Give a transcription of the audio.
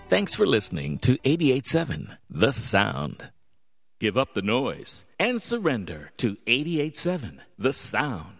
Thanks for listening to 88.7 The Sound. Give up the noise and surrender to 88.7 The Sound.